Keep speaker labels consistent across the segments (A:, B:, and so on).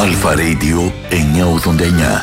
A: Αλφα Radio 989.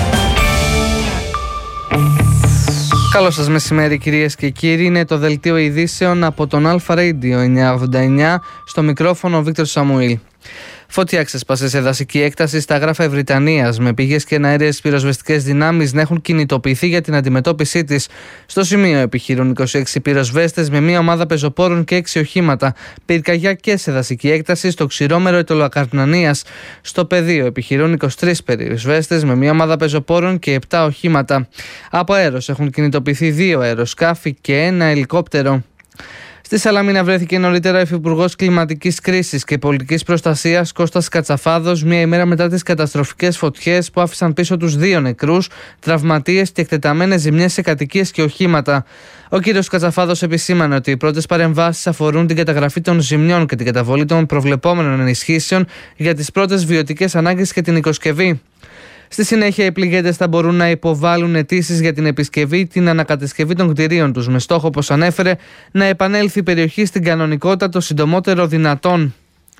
B: Καλό σας μεσημέρι κυρίες και κύριοι, είναι το δελτίο ειδήσεων από τον Αλφα Radio 989, στο μικρόφωνο ο Βίκτορ Σαμουήλ. Φωτιά ξέσπασε σε δασική έκταση στα Γράφα Ευρυτανίας, με πηγές και εναέριες πυροσβεστικές δυνάμεις να έχουν κινητοποιηθεί για την αντιμετώπιση της. Στο σημείο επιχειρούν 26 πυροσβέστες με μία ομάδα πεζοπόρων και 6 οχήματα. Πυρκαγιά και σε δασική έκταση στο ξηρόμερο Αιτωλοακαρνανίας. Στο πεδίο επιχειρούν 23 πυροσβέστες με μία ομάδα πεζοπόρων και 7 οχήματα. Από αέρος έχουν κινητοποιηθεί 2 αεροσκάφη και 1 ελικόπτερο. Στη Σαλαμίνα βρέθηκε νωρίτερα ο Υφυπουργός Κλιματικής Κρίσης και Πολιτικής Προστασίας Κώστας Κατσαφάδος, μία ημέρα μετά τις καταστροφικές φωτιές που άφησαν πίσω τους 2 νεκρούς, τραυματίες και εκτεταμένες ζημιές σε κατοικίες και οχήματα. Ο κύριος Κατσαφάδος επισήμανε ότι οι πρώτες παρεμβάσεις αφορούν την καταγραφή των ζημιών και την καταβολή των προβλεπόμενων ενισχύσεων για τις πρώτες βιωτικές ανάγκες και την οικοσκευή. Στη συνέχεια, οι πληγέντες θα μπορούν να υποβάλουν αιτήσεις για την επισκευή ή την ανακατασκευή των κτηρίων τους, με στόχο, όπως ανέφερε, να επανέλθει η περιοχή στην κανονικότητα το συντομότερο δυνατόν.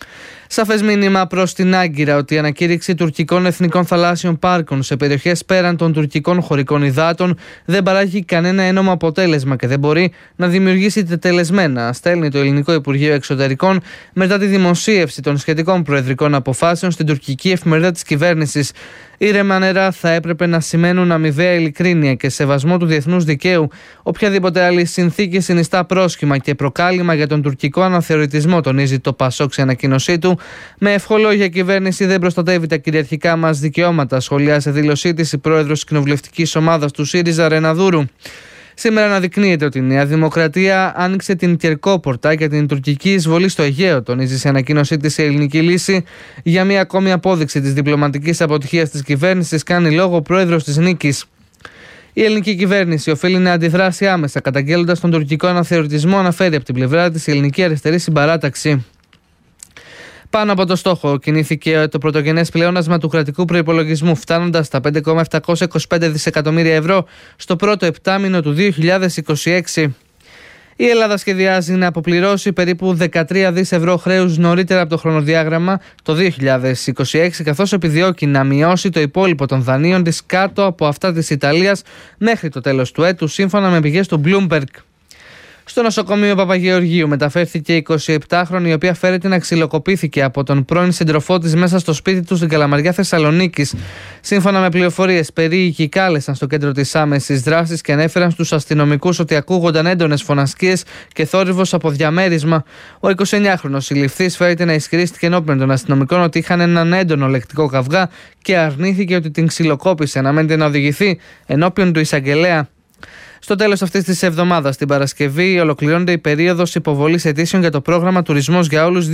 B: Σαφές μήνυμα προς την Άγκυρα ότι η ανακήρυξη τουρκικών εθνικών θαλάσσιων πάρκων σε περιοχές πέραν των τουρκικών χωρικών υδάτων δεν παράγει κανένα ένομο αποτέλεσμα και δεν μπορεί να δημιουργήσει τετελεσμένα, στέλνει το Ελληνικό Υπουργείο Εξωτερικών μετά τη δημοσίευση των σχετικών προεδρικών αποφάσεων στην τουρκική εφημερίδα της κυβέρνησης. Ήρεμα νερά θα έπρεπε να σημαίνουν αμοιβαία ειλικρίνεια και σεβασμό του διεθνούς δικαίου. Οποιαδήποτε άλλη συνθήκη συνιστά πρόσχημα και προκάλημα για τον τουρκικό αναθεωρητισμό, τονίζει το ΠΑΣΟΚ σε ανακοίνωσή του. Με ευχολόγια κυβέρνηση δεν προστατεύει τα κυριαρχικά μας δικαιώματα, σχολιά σε δήλωσή της η πρόεδρος της κοινοβουλευτικής ομάδας του ΣΥΡΙΖΑ, Ρεναδούρου. Σήμερα αναδεικνύεται ότι η Νέα Δημοκρατία άνοιξε την κερκόπορτα για την τουρκική εισβολή στο Αιγαίο, τονίζει σε ανακοίνωσή της η Ελληνική Λύση. Για μία ακόμη απόδειξη της διπλωματικής αποτυχίας της κυβέρνησης, κάνει λόγο ο πρόεδρος της Νίκης. Η ελληνική κυβέρνηση οφείλει να αντιδράσει άμεσα, καταγγέλλοντας τον τουρκικό αναθεωρητισμό, αναφέρει από την πλευρά της η Ελληνική Αριστερή Συμπαράταξη. Πάνω από το στόχο κινήθηκε το πρωτογενές πλεόνασμα του κρατικού προϋπολογισμού, φτάνοντας στα 5,725 δισεκατομμύρια ευρώ στο πρώτο επτάμηνο του 2026. Η Ελλάδα σχεδιάζει να αποπληρώσει περίπου 13 δις ευρώ χρέους νωρίτερα από το χρονοδιάγραμμα το 2026, καθώς επιδιώκει να μειώσει το υπόλοιπο των δανείων της κάτω από αυτά της Ιταλίας μέχρι το τέλος του έτους, σύμφωνα με πηγές του Bloomberg. Στο νοσοκομείο Παπαγεωργίου μεταφέρθηκε η 27χρονη, η οποία φέρεται να ξυλοκοπήθηκε από τον πρώην σύντροφό της μέσα στο σπίτι του στην Καλαμαριά Θεσσαλονίκης. Σύμφωνα με πληροφορίες, περίοικοι κάλεσαν στο κέντρο της άμεσης δράσης και ανέφεραν στους αστυνομικούς ότι ακούγονταν έντονες φωνασκίες και θόρυβος από διαμέρισμα. Ο 29χρονος συλληφθής φέρεται να ισχυρίστηκε ενώπιον των αστυνομικών ότι είχαν έναν έντονο λεκτικό καυγά και αρνήθηκε ότι την ξυλοκόπησε, αναμένεται να οδηγηθεί ενώπιον του εισαγγελέα. Στο τέλος αυτής της εβδομάδας, την Παρασκευή, ολοκληρώνεται η περίοδος υποβολής αιτήσεων για το πρόγραμμα Τουρισμός για Όλους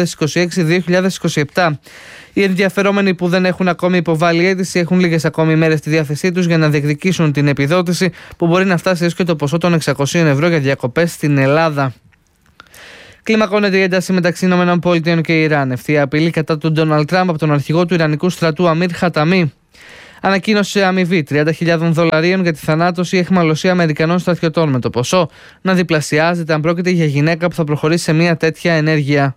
B: 2026-2027. Οι ενδιαφερόμενοι που δεν έχουν ακόμη υποβάλει αίτηση έχουν λίγες ακόμη ημέρες στη διάθεσή τους για να διεκδικήσουν την επιδότηση, που μπορεί να φτάσει έως και το ποσό των 600 ευρώ για διακοπές στην Ελλάδα. Κλιμακώνεται η ένταση μεταξύ ΗΠΑ και Ιράν. Ευθεία απειλή κατά του Ντόναλντ Τραμπ από τον αρχηγό του Ιρανικού στρατού Αμίρ Χαταμί. Ανακοίνωσε αμοιβή $30.000 για τη θανάτωση ή αιχμαλωσία Αμερικανών στρατιωτών, με το ποσό να διπλασιάζεται αν πρόκειται για γυναίκα που θα προχωρήσει σε μια τέτοια ενέργεια.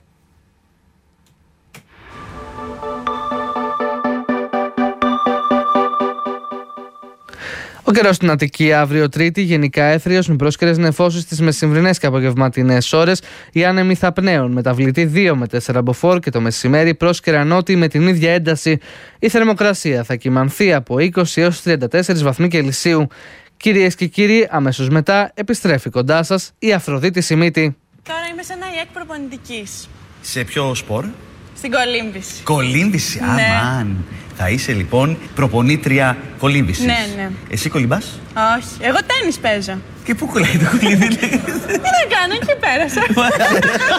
B: Ο καιρός στην Αττική αύριο Τρίτη, γενικά έθριος με πρόσκαιρες νεφώσεις στις μεσημβρινές και απογευματινές ώρες. Οι άνεμοι θα πνέουν, μεταβλητή 2 με 4 μποφόρ και το μεσημέρι πρόσκαιρα νότιοι με την ίδια ένταση. Η θερμοκρασία θα κυμανθεί από 20 έως 34 βαθμοί Κελσίου. Κυρίες και κύριοι, αμέσως μετά επιστρέφει κοντά σας η Αφροδίτη Σιμίτη.
C: Τώρα είμαι σε ένα ΙΕΚ προπονητικής.
D: Σε ποιο σπορ?
C: Στην κολύμβηση.
D: Κολύμβηση,
C: Ναι.
D: αμάν. Θα είσαι λοιπόν προπονήτρια κολύμβησης.
C: Ναι.
D: Εσύ κολυμπάς?
C: Όχι. Εγώ τένις παίζω.
D: Και πού κολλάει το κολύμβη?
C: Τι να κάνω, εκεί πέρασα.